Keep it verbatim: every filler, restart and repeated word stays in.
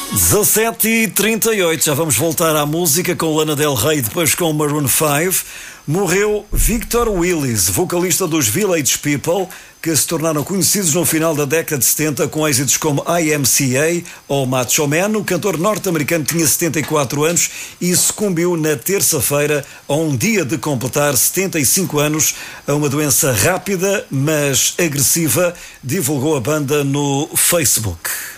dezassete e trinta e oito, já vamos voltar à música com Lana Del Rey e depois com Maroon cinco. Morreu Victor Willis, vocalista dos Village People, que se tornaram conhecidos no final da década de setenta com êxitos como I M C A ou Macho Man. O cantor norte-americano tinha setenta e quatro anos e sucumbiu na terça-feira, a um dia de completar setenta e cinco anos, a uma doença rápida, mas agressiva, divulgou a banda no Facebook.